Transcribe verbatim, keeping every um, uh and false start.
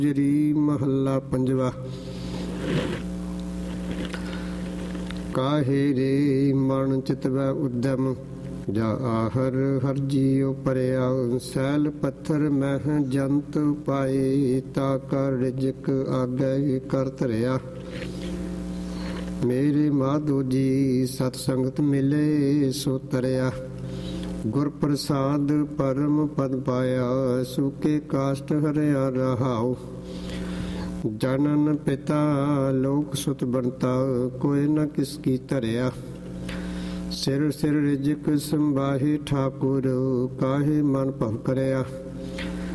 ਜਰੀ ਮਹੱਲਾ ਪੰਜਵਾ। ਕਾਹੇ ਰੇ ਮਨ ਚਿਤਵੈ ਉਦਮ, ਜਾ ਆਹਰ ਹਰ ਜੀਉ ਪਰਿਆ। ਸੈਲ ਪੱਥਰ ਮਹਿ ਜੰਤ ਪਾਏ, ਤਾ ਕਰ ਰਿਜਕ ਆਗੇ ਕਰ ਧਰਿਆ। ਮੇਰੇ ਮਾਧੋ ਜੀ ਸਤ ਸੰਗਤ ਮਿਲੇ ਸੋ ਤਰਿਆ। ਗੁਰ ਪ੍ਰਸਾਦ ਪਰਮ ਪਦ ਪਾਇਆ, ਸੂਕੇ ਕਾਸ਼ਟ ਹਰਿਆ ਰਹਾਉ। ਜਨਨ ਪਿਤਾ ਲੋਕ ਸੁਤ ਬਣਤਾ, ਕੋਈ ਨ ਕਿਸ ਕੀ ਧਰਿਆ। ਸਿਰ ਸਿਰ ਰਿਜਕ ਸੰਭਾਹੀ ਠਾਕੁਰ, ਕਾਹੇ ਮਨ ਭਵ ਕਰਿਆ।